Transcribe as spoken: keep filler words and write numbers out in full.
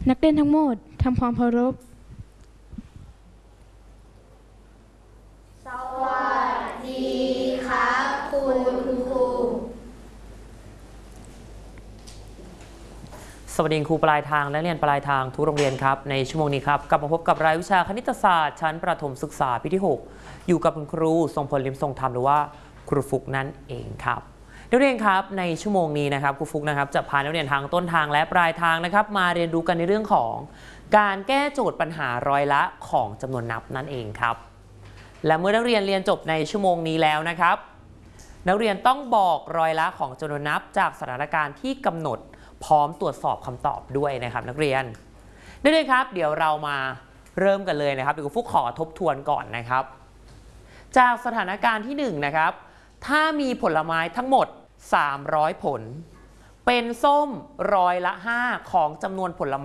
นักเรียนทั้งหมดทำความเคารพสวัสดีครับคุณครูสวัสดีครูปลายทางและเรียนปลายทางทุกโรงเรียนครับในชั่วโมงนี้ครับกลับมาพบกับรายวิชาคณิตศาสตร์ชั้นประถมศึกษาปีที่หกอยู่กับคุณครูทรงพลลิมทรงธรรมหรือว่าครูฟุกนั่นเองครับนักเรียนครับในชั่วโมงนี้นะครับครูฟุกนะครับจะพานักเรียนทางต้นทางและปลายทางนะครับมาเรียนรู้กันในเรื่องของการแก้โจทย์ปัญหาร้อยละของจำนวนนับนั่นเองครับและเมื่อนักเรียนเรียนจบในชั่วโมงนี้แล้วนะครับนักเรียนต้องบอกร้อยละของจำนวนนับจากสถานการณ์ที่กำหนดพร้อมตรวจสอบคำตอบด้วยนะครับนักเรียนนักเรียนครับเดี๋ยวเรามาเริ่มกันเลยนะครับเดี๋ยวครูฟุกขอทบทวนก่อนนะครับจากสถานการณ์ที่หนึ่งนะครับถ้ามีผลไม้ทั้งหมดสามร้อยผลเป็นส้มร้อยละห้าของจำนวนผลไม้